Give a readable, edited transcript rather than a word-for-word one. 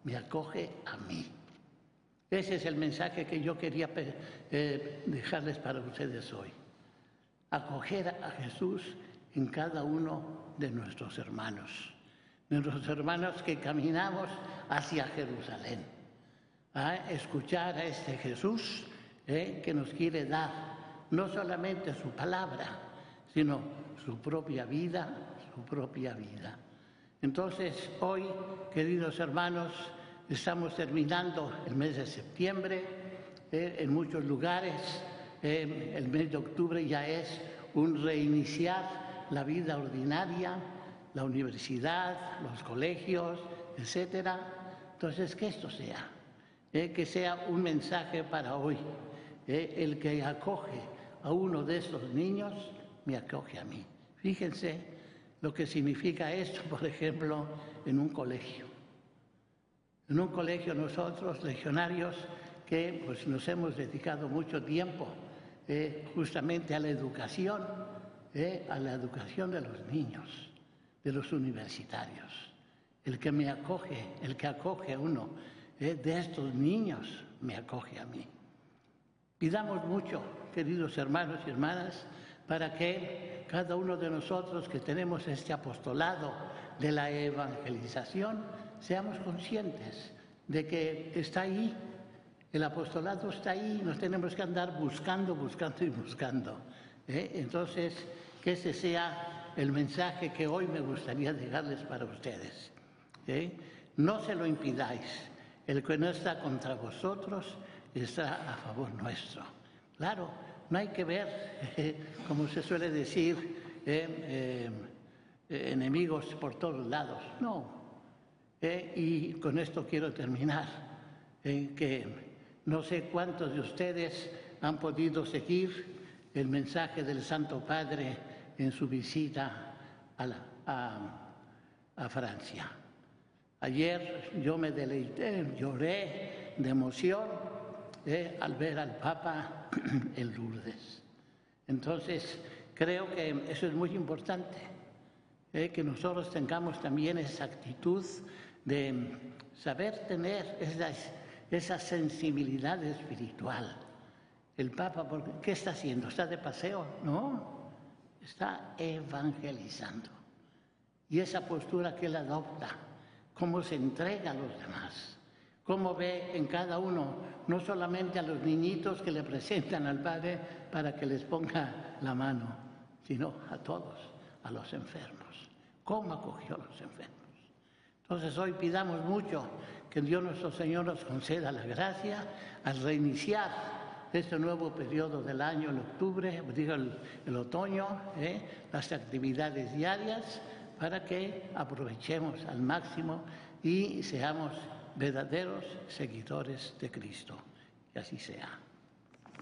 me acoge a mí. Ese es el mensaje que yo quería dejarles para ustedes hoy. Acoger a Jesús en cada uno de nuestros hermanos que caminamos hacia Jerusalén. A escuchar a este Jesús que nos quiere dar no solamente su palabra, sino su propia vida, Entonces, hoy, queridos hermanos, estamos terminando el mes de septiembre, en muchos lugares, el mes de octubre ya es un reiniciar la vida ordinaria, la universidad, los colegios, etcétera. Entonces, que esto sea, que sea un mensaje para hoy. El que acoge a uno de estos niños, me acoge a mí. Fíjense lo que significa esto, por ejemplo, en un colegio. En un colegio nosotros, legionarios, que pues, nos hemos dedicado mucho tiempo justamente a la educación de los niños, de los universitarios. El que me acoge, el que acoge a uno de estos niños, me acoge a mí. Pidamos mucho, queridos hermanos y hermanas, para que cada uno de nosotros que tenemos este apostolado de la evangelización, seamos conscientes de que está ahí, el apostolado está ahí, nos tenemos que andar buscando. Entonces, que ese sea el mensaje que hoy me gustaría dejarles para ustedes. No se lo impidáis, el que no está contra vosotros está a favor nuestro. Claro, no hay que ver, como se suele decir, enemigos por todos lados, no. Y con esto quiero terminar, que no sé cuántos de ustedes han podido seguir el mensaje del Santo Padre en su visita a Francia. Ayer yo me deleité, lloré de emoción al ver al Papa en Lourdes. Entonces, creo que eso es muy importante, que nosotros tengamos también esa actitud de saber tener esa sensibilidad espiritual. El Papa, ¿qué está haciendo? ¿Está de paseo? No, está evangelizando. Y esa postura que él adopta, cómo se entrega a los demás, cómo ve en cada uno, no solamente a los niñitos que le presentan al Padre para que les ponga la mano, sino a todos, a los enfermos. ¿Cómo acogió a los enfermos? Entonces hoy pidamos mucho que Dios nuestro Señor nos conceda la gracia al reiniciar este nuevo periodo del año, el octubre, digo el otoño, las actividades diarias, para que aprovechemos al máximo y seamos verdaderos seguidores de Cristo. Que así sea.